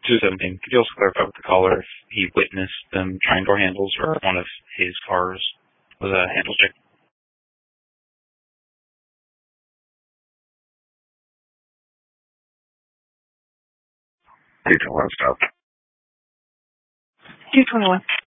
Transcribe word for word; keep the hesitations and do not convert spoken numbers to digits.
two seventeen, could you also clarify with the caller if he witnessed them trying door handles or if one of his cars was a handle check? two twenty-one stop. two twenty-one.